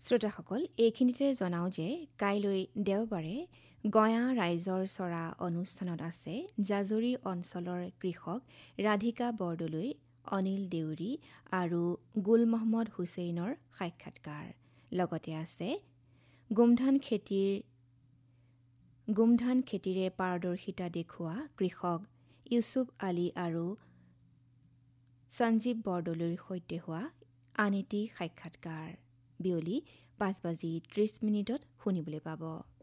শ্ৰোতাসকল, এইখিনিতে জনাওঁ যে কাইলৈ দেওবাৰে গঞা ৰাইজৰ চৰা অনুষ্ঠানত আছে জাজৰি অঞ্চলৰ কৃষক ৰাধিকা বৰদলৈ, অনিল দেউৰী আৰু গুল মহম্মদ হুছেইনৰ সাক্ষাৎকাৰ। লগতে আছে গোমধান খেতিৰে পাৰদৰ্শিতা দেখুওৱা কৃষক ইউছুফ আলী আৰু সঞ্জীৱ বৰদলৈৰ সৈতে হোৱা আন এটি সাক্ষাৎকাৰ। বিয়লি 5:30 শুনিবলৈ পাব।